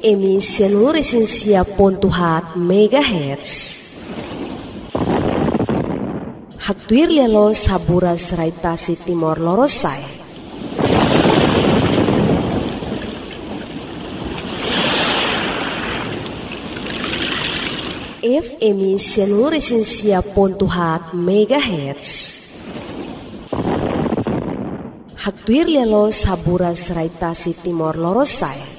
FM 105.4 MHz. Hatuir lelo saburas raitasi Timor Lorosai. FM 105.4 MHz. Hatuir lelo saburas raitasi Timor Lorosai.